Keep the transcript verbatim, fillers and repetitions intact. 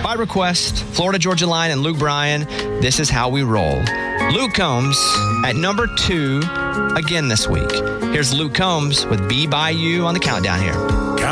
by request, Florida Georgia Line and Luke Bryan, This Is How We Roll. Luke Combs at number two again this week. Here's Luke Combs with Be By You on the countdown here.